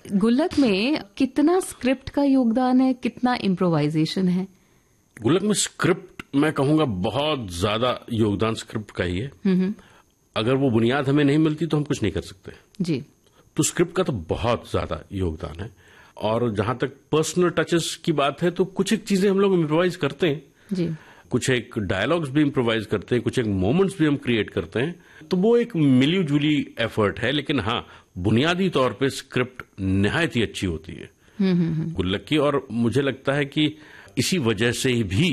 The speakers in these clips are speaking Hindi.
गुल्लक में कितना स्क्रिप्ट का योगदान है, कितना इम्प्रोवाइजेशन है? गुल्लक में स्क्रिप्ट मैं कहूंगा बहुत ज्यादा योगदान स्क्रिप्ट का ही है। अगर वो बुनियाद हमें नहीं मिलती तो हम कुछ नहीं कर सकते जी। तो स्क्रिप्ट का तो बहुत ज्यादा योगदान है। और जहां तक पर्सनल टचेस की बात है तो कुछ एक चीजें हम लोग इम्प्रोवाइज करते हैं जी। कुछ एक डायलॉग्स भी इम्प्रोवाइज करते हैं, कुछ एक मोमेंट्स भी हम क्रिएट करते हैं। तो वो एक मिली जुली एफर्ट है, लेकिन हाँ बुनियादी तौर पे स्क्रिप्ट निहायत ही अच्छी होती है गुल्लक की। और मुझे लगता है कि इसी वजह से भी,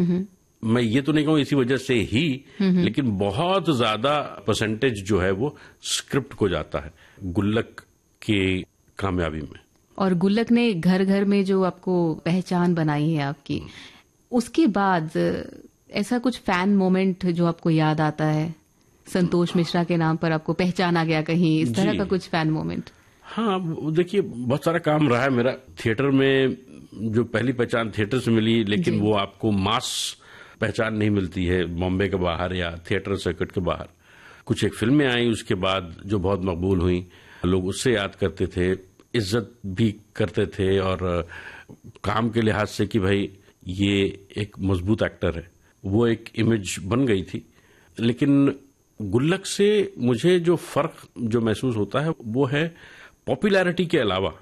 मैं ये तो नहीं कहूँ इसी वजह से ही, लेकिन बहुत ज्यादा परसेंटेज जो है वो स्क्रिप्ट को जाता है गुल्लक की कामयाबी में। और गुल्लक ने घर घर में जो आपको पहचान बनाई है आपकी, उसके बाद ऐसा कुछ फैन मोमेंट जो आपको याद आता है? संतोष मिश्रा के नाम पर आपको पहचाना गया कहीं, इस तरह का कुछ फैन मोमेंट? हाँ देखिए, बहुत सारा काम रहा है मेरा थिएटर में। जो पहली पहचान थिएटर से मिली, लेकिन वो आपको मास पहचान नहीं मिलती है बॉम्बे के बाहर या थिएटर सर्किट के बाहर। कुछ एक फिल्में आई उसके बाद जो बहुत मकबूल हुई, लोग उससे याद करते थे, इज्जत भी करते थे, और काम के लिहाज से कि भाई ये एक मजबूत एक्टर है, वो एक इमेज बन गई थी। लेकिन गुल्लक से मुझे जो फर्क जो महसूस होता है वो है पॉपुलैरिटी के अलावा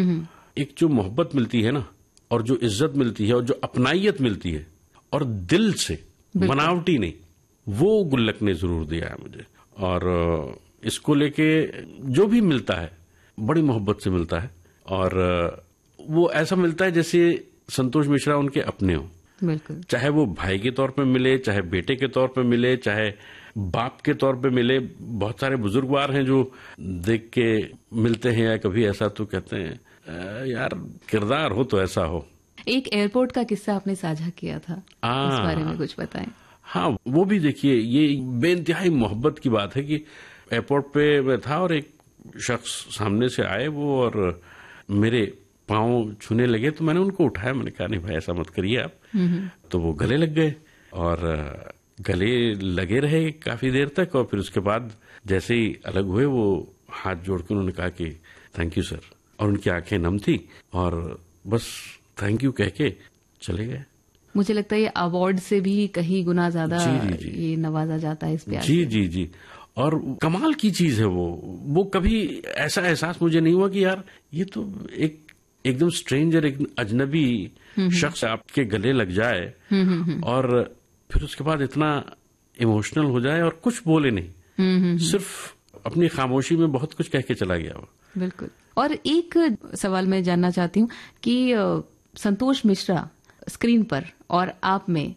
एक जो मोहब्बत मिलती है ना, और जो इज्जत मिलती है, और जो अपनाइयत मिलती है, और दिल से, बनावटी नहीं, वो गुल्लक ने जरूर दिया है मुझे। और इसको लेके जो भी मिलता है बड़ी मोहब्बत से मिलता है, और वो ऐसा मिलता है जैसे संतोष मिश्रा उनके अपने हो। बिल्कुल। चाहे वो भाई के तौर पे मिले, चाहे बेटे के तौर पे मिले, चाहे बाप के तौर पे मिले। बहुत सारे बुजुर्गवार हैं जो देख के मिलते हैं या कभी ऐसा तो कहते हैं यार किरदार हो तो ऐसा हो। एक एयरपोर्ट का किस्सा आपने साझा किया था, उस बारे में कुछ बताएं। हाँ, वो भी देखिए, ये बेइंतहाई मोहब्बत की बात है कि एयरपोर्ट पे मैं था और एक शख्स सामने से आए वो, और मेरे पाँव छूने लगे, तो मैंने उनको उठाया। मैंने कहा नहीं भाई ऐसा मत करिए आप। तो वो गले लग गए, और गले लगे रहे काफी देर तक, और फिर उसके बाद जैसे ही अलग हुए वो हाथ जोड़ के उन्होंने कहा कि थैंक यू सर, और उनकी आंखें नम थी, और बस थैंक यू कह के चले गए। मुझे लगता है ये अवार्ड से भी कहीं गुना ज्यादा ये नवाजा जाता है इस प्यार जी जी जी। और कमाल की चीज है वो कभी ऐसा एहसास मुझे नहीं हुआ कि यार ये तो एकदम स्ट्रेंजर, एक अजनबी शख्स आपके गले लग जाए, और फिर उसके बाद इतना इमोशनल हो जाए और कुछ बोले नहीं, सिर्फ अपनी खामोशी में बहुत कुछ कह के चला गया वो। बिल्कुल। और एक सवाल मैं जानना चाहती हूँ कि संतोष मिश्रा स्क्रीन पर और आप में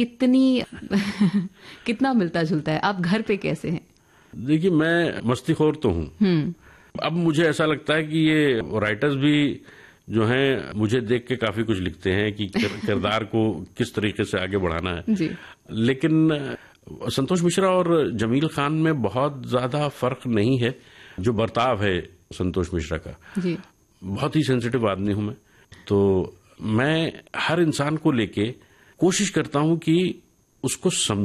कितना मिलता जुलता है? आप घर पे कैसे हैं? देखिए, मैं मस्तीखोर तो हूँ। अब मुझे ऐसा लगता है कि ये राइटर्स भी जो हैं मुझे देख के काफी कुछ लिखते हैं कि किरदार को किस तरीके से आगे बढ़ाना है जी। लेकिन संतोष मिश्रा और जमील खान में बहुत ज्यादा फर्क नहीं है। जो बर्ताव है संतोष मिश्रा का, जी, बहुत ही सेंसिटिव आदमी हूं मैं, तो मैं हर इंसान को लेके कोशिश करता हूं कि उसको